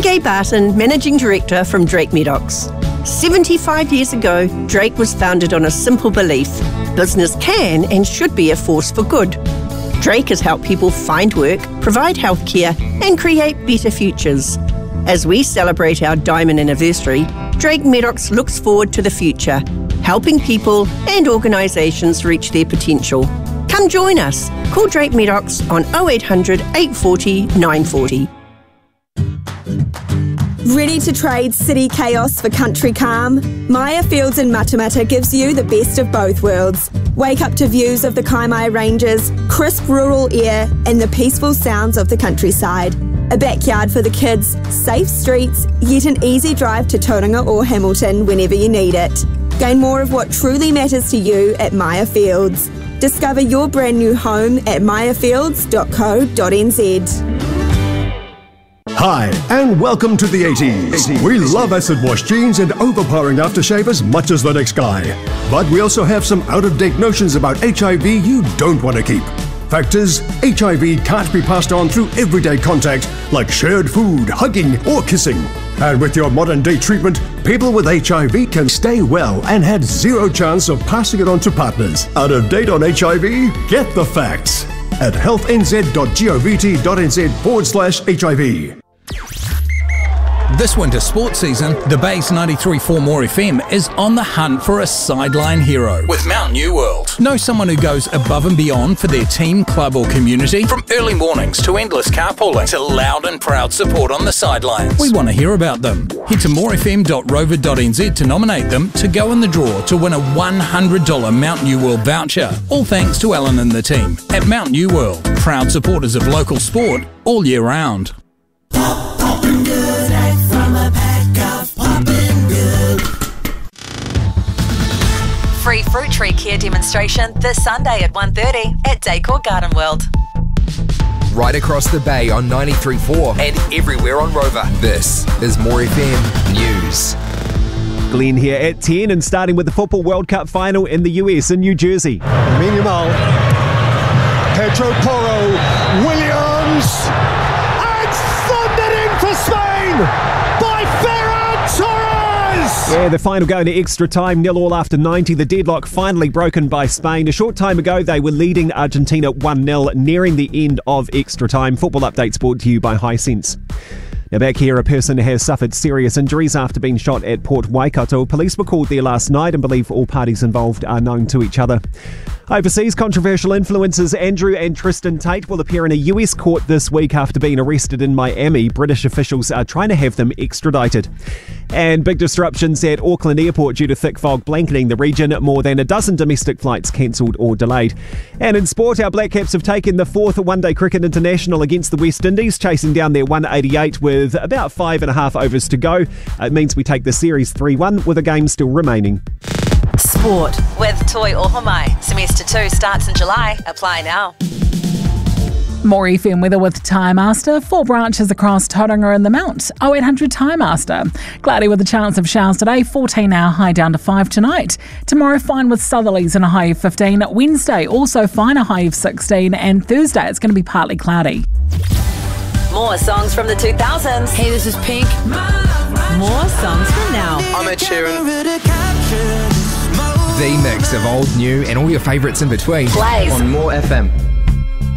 Gay Barton, Managing Director from Drake Medocs. 75 years ago, Drake was founded on a simple belief: business can and should be a force for good. Drake has helped people find work, provide healthcare, and create better futures. As we celebrate our diamond anniversary, Drake Medocs looks forward to the future, helping people and organisations reach their potential. Come join us. Call Drake Medocs on 0800 840 940. Ready to trade city chaos for country calm? Maya Fields in Matamata gives you the best of both worlds. Wake up to views of the Kaimai Ranges, crisp rural air, and the peaceful sounds of the countryside. A backyard for the kids, safe streets, yet an easy drive to Tauranga or Hamilton whenever you need it. Gain more of what truly matters to you at Maya Fields. Discover your brand new home at mayafields.co.nz. Hi, and welcome to the 80s. We love acid wash jeans and overpowering aftershave as much as the next guy. But we also have some out-of-date notions about HIV you don't want to keep. Fact is, HIV can't be passed on through everyday contact like shared food, hugging, or kissing. And with your modern-day treatment, people with HIV can stay well and had zero chance of passing it on to partners. Out of date on HIV? Get the facts at healthnz.govt.nz/HIV. This winter sports season, the Base 93.4 More FM is on the hunt for a sideline hero with Mount New World. Know someone who goes above and beyond for their team, club or community? From early mornings to endless carpooling to loud and proud support on the sidelines. We want to hear about them. Head to morefm.rover.nz to nominate them to go in the draw to win a $100 Mount New World voucher. All thanks to Alan and the team at Mount New World, proud supporters of local sport all year round. Free fruit tree care demonstration this Sunday at 1:30 at Daycourt Garden World. Right across the bay on 93.4 and everywhere on Rover. This is More FM News. Glenn here at 10 and starting with the Football World Cup final in the US in New Jersey. Minimal, Pedro Porro, Williams, and thundered in for Spain by Ferran Torres! Yeah, the final going to extra time, 0-0 after 90. The deadlock finally broken by Spain. A short time ago, they were leading Argentina 1-0, nearing the end of extra time. Football updates brought to you by Hisense. Now back here, a person has suffered serious injuries after being shot at Port Waikato. Police were called there last night and believe all parties involved are known to each other. Overseas, controversial influencers Andrew and Tristan Tate will appear in a US court this week after being arrested in Miami. British officials are trying to have them extradited. And big disruptions at Auckland Airport due to thick fog blanketing the region. More than a dozen domestic flights cancelled or delayed. And in sport, our Black Caps have taken the fourth one-day cricket international against the West Indies, chasing down their 188 with about 5.5 overs to go. It means we take the series 3-1 with a game still remaining. Sport with Toi Ohomai. Semester 2 starts in July. Apply now. More FM weather with Tyre Master. 4 branches across Tauranga and the Mount. 0800 Tyre Master. Cloudy with a chance of showers today. 14 now, high down to 5 tonight. Tomorrow fine with southerlies and a high of 15. Wednesday also fine, a high of 16. And Thursday it's going to be partly cloudy. More songs from the 2000s. Hey, this is Pink. More songs from now. I'm Ed Sheeran. The mix of old, new and all your favourites in between. Plays on More FM.